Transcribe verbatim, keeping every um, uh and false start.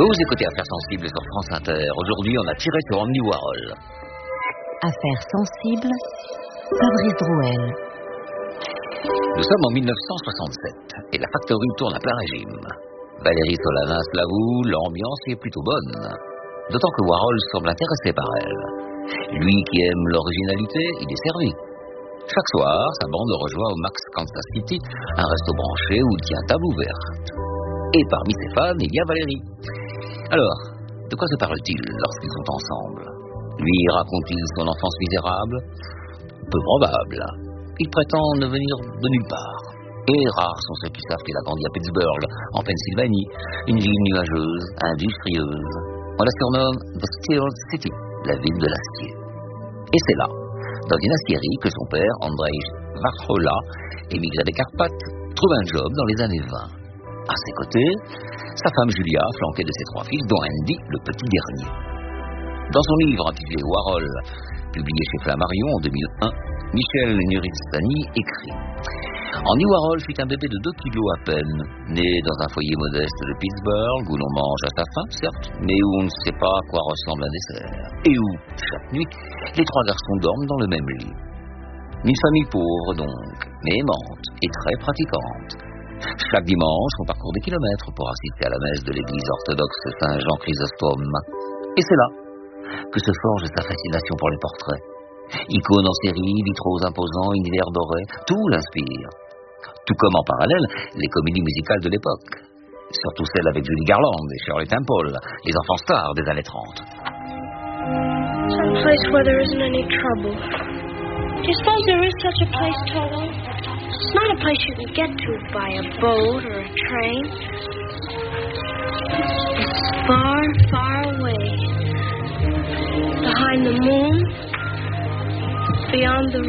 Vous écoutez Affaires sensibles sur France Inter. Aujourd'hui, on a tiré sur Andy Warhol. Affaires sensibles, Fabrice Drouel. Nous sommes en dix-neuf cent soixante-sept et la Factory tourne à plein régime. Valérie Solanas l'avoue, l'ambiance y est plutôt bonne. D'autant que Warhol semble intéressé par elle. Lui qui aime l'originalité, il est servi. Chaque soir, sa bande rejoint au Max Kansas City, un resto branché où il tient table ouverte. Et parmi ses fans, il y a Valérie. Alors, de quoi se parle-t-il lorsqu'ils sont ensemble? Lui raconte-t-il son enfance misérable? Peu probable. Il prétend ne venir de nulle part. Et rares sont ceux qui savent qu'il a grandi à Pittsburgh, en Pennsylvanie, une ville nuageuse, industrieuse. On la surnomme The Steel City, la ville de l'acier. Et c'est là, dans une acierie, que son père, Andrzej Warhola, émigré des Carpates, trouve un job dans les années vingt. À ses côtés, sa femme Julia, flanquée de ses trois fils, dont Andy, le petit dernier. Dans son livre intitulé Warhol, publié chez Flammarion en deux mille un, Michel Nuristani écrit: Andy Warhol fut un bébé de deux kilos à peine, né dans un foyer modeste de Pittsburgh, où l'on mange à sa faim, certes, mais où on ne sait pas à quoi ressemble un dessert, et où, chaque nuit, les trois garçons dorment dans le même lit. Une famille pauvre donc, mais aimante et très pratiquante. Chaque dimanche, on parcourt des kilomètres pour assister à la messe de l'église orthodoxe Saint-Jean Chrysostome. Et c'est là que se forge sa fascination pour les portraits. Icônes en série, vitraux imposants, univers dorés, tout l'inspire. Tout comme en parallèle, les comédies musicales de l'époque. Surtout celles avec Judy Garland et Shirley Temple, les enfants stars des années trente. Some place where there isn't any trouble. Do you suppose there is such a place, Toto? It's not a place you can get to by a boat or a train. It's far, far away. Behind the moon, beyond the